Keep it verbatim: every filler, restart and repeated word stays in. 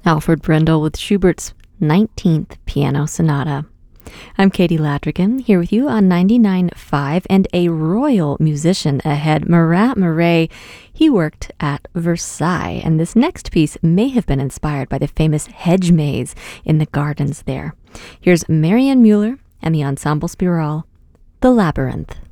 Alfred Brendel with Schubert's nineteenth Piano Sonata. I'm Katie Ladrigan, here with you on ninety-nine point five, and a royal musician ahead, Murat Murey. He worked at Versailles, and this next piece may have been inspired by the famous hedge maze in the gardens there. Here's Marianne Mueller and the Ensemble Spiral, The Labyrinth.